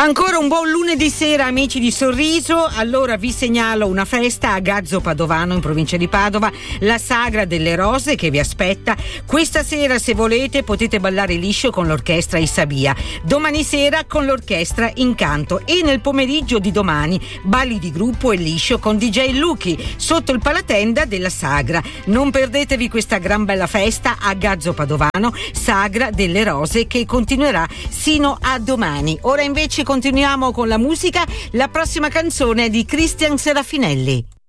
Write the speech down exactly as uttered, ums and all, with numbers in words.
Ancora un buon lunedì sera, amici di Sorriso. Allora vi segnalo una festa a Gazzo Padovano, in provincia di Padova, la Sagra delle Rose che vi aspetta. Questa sera, se volete, potete ballare liscio con l'orchestra Isabia. Domani sera con l'orchestra Incanto, e nel pomeriggio di domani balli di gruppo e liscio con D J Lucky sotto il palatenda della Sagra. Non perdetevi questa gran bella festa a Gazzo Padovano, Sagra delle Rose, che continuerà sino a domani. Ora invece continuiamo con la musica. La prossima canzone è di Cristian Serafinelli.